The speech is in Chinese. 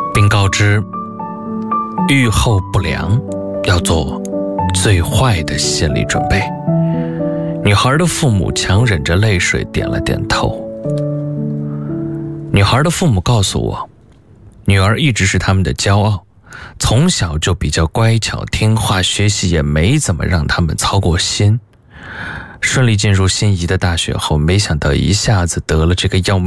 并告知预后不良，要做最坏的心理准备。女孩的父母强忍着泪水点了点头。女孩的父母告诉我，女儿一直是他们的骄傲，从小就比较乖巧听话，学习也没怎么让他们操过心。顺利进入心仪的大学后，没想到一下子得了这个要